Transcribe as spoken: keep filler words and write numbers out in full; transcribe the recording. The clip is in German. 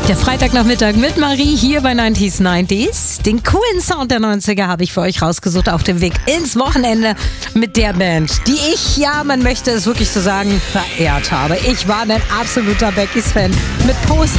Der Freitagnachmittag mit Marie hier bei neunzig neunzig. Den coolen Sound der neunziger habe ich für euch rausgesucht auf dem Weg ins Wochenende mit der Band, die ich, ja, man möchte es wirklich so sagen, verehrt habe. Ich war ein absoluter Beckys-Fan mit Post